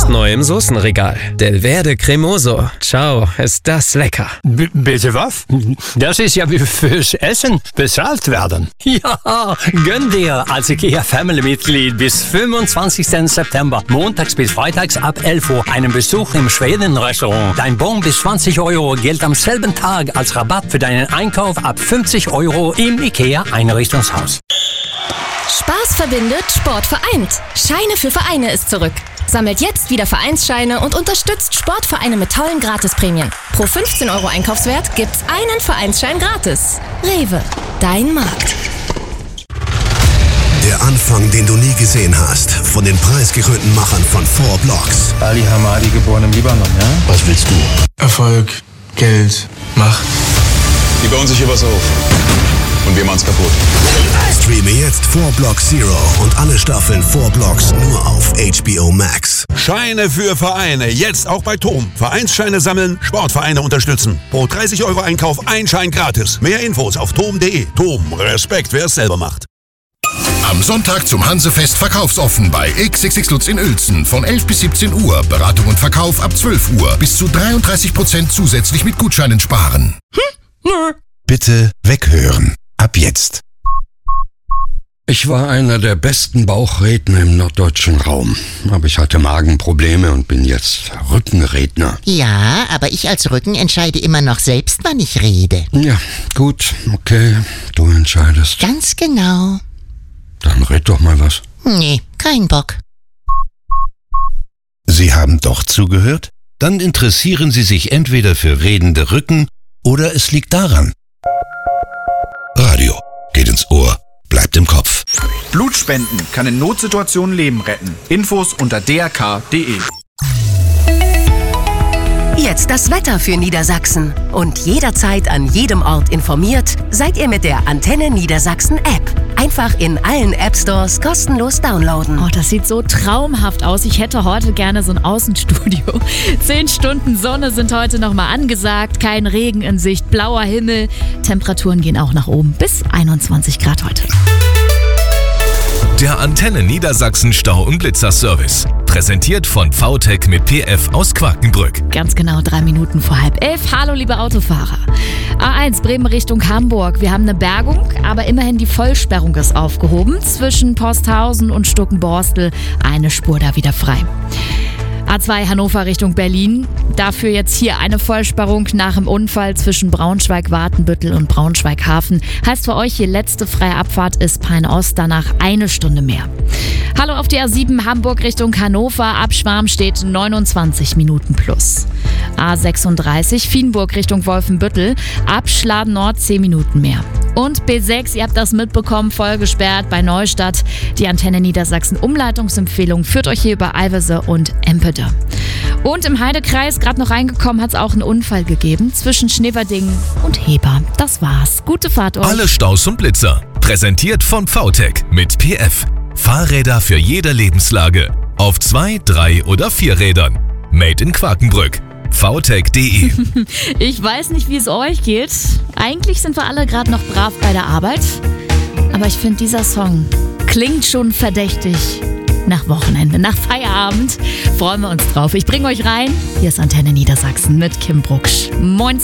Jetzt neu im Soßenregal. Delverde Cremoso. Ciao, ist das lecker. Bitte was? Das ist ja wie fürs Essen bezahlt werden. Ja, gönn dir als IKEA-Family-Mitglied bis 25. September, montags bis freitags ab 11 Uhr, einen Besuch im Schweden-Restaurant. Dein Bon bis 20 € gilt am selben Tag als Rabatt für deinen Einkauf ab 50 € im IKEA-Einrichtungshaus. Spaß verbindet, Sport vereint. Scheine für Vereine ist zurück. Sammelt jetzt wieder Vereinsscheine und unterstützt Sportvereine mit tollen Gratisprämien. Pro 15 € Einkaufswert gibt's einen Vereinsschein gratis. Rewe, dein Markt. Der Anfang, den du nie gesehen hast, von den preisgekrönten Machern von 4 Blocks. Ali Hamadi, geboren im Libanon, ja? Was willst du? Erfolg, Geld, Macht. Die bauen sich hier was auf. Und wir machen's kaputt. Streame jetzt 4 Blocks Zero und alle Staffeln 4 Blocks nur auf HBO Max. Scheine für Vereine, jetzt auch bei TOM. Vereinsscheine sammeln, Sportvereine unterstützen. Pro 30 € Einkauf ein Schein gratis. Mehr Infos auf tom.de. TOM, Respekt, wer es selber macht. Am Sonntag zum Hansefest verkaufsoffen bei XXX Lutz in Uelzen von 11 bis 17 Uhr. Beratung und Verkauf ab 12 Uhr. Bis zu 33% zusätzlich mit Gutscheinen sparen. Bitte weghören. Ab jetzt. Ich war einer der besten Bauchredner im norddeutschen Raum. Aber ich hatte Magenprobleme und bin jetzt Rückenredner. Ja, aber ich als Rücken entscheide immer noch selbst, wann ich rede. Ja, gut, okay, du entscheidest. Ganz genau. Dann red doch mal was. Nee, kein Bock. Sie haben doch zugehört? Dann interessieren Sie sich entweder für redende Rücken oder es liegt daran. Radio geht ins Ohr, bleibt im Kopf. Blutspenden kann in Notsituationen Leben retten. Infos unter drk.de. Jetzt das Wetter für Niedersachsen. Und jederzeit an jedem Ort informiert, seid ihr mit der Antenne Niedersachsen App. Einfach in allen App-Stores kostenlos downloaden. Oh, das sieht so traumhaft aus. Ich hätte heute gerne so ein Außenstudio. 10 Stunden Sonne sind heute nochmal angesagt. Kein Regen in Sicht, blauer Himmel. Temperaturen gehen auch nach oben. Bis 21 Grad heute. Der Antenne Niedersachsen Stau- und Blitzerservice. Präsentiert von VTech mit PF aus Quakenbrück. Ganz genau 3 Minuten vor 10:30. Hallo, liebe Autofahrer. A1 Bremen Richtung Hamburg. Wir haben eine Bergung, aber immerhin die Vollsperrung ist aufgehoben. Zwischen Posthausen und Stuckenborstel eine Spur da wieder frei. A2 Hannover Richtung Berlin. Dafür jetzt hier eine Vollsperrung nach dem Unfall zwischen Braunschweig-Wartenbüttel und Braunschweig-Hafen. Heißt für euch, hier letzte freie Abfahrt ist Peine-Ost, danach 1 Stunde mehr. Hallo auf die A7 Hamburg Richtung Hannover. Ab Schwarm steht 29 Minuten plus. A36 Vienburg Richtung Wolfenbüttel. Ab Schladen Nord 10 Minuten mehr. Und B6, ihr habt das mitbekommen, voll gesperrt bei Neustadt. Die Antenne Niedersachsen Umleitungsempfehlung führt euch hier über Alvese und Empede. Und im Heidekreis, gerade noch reingekommen, hat es auch einen Unfall gegeben zwischen Schneverdingen und Heber. Das war's. Gute Fahrt euch. Alle Staus und Blitzer. Präsentiert von VTech mit PF. Fahrräder für jede Lebenslage. Auf 2, 3 oder 4 Rädern. Made in Quakenbrück. VTech.de. Ich weiß nicht, wie es euch geht. Eigentlich sind wir alle gerade noch brav bei der Arbeit. Aber ich finde, dieser Song klingt schon verdächtig nach Wochenende, nach Feierabend. Freuen wir uns drauf. Ich bringe euch rein. Hier ist Antenne Niedersachsen mit Kim Brucksch. Moin.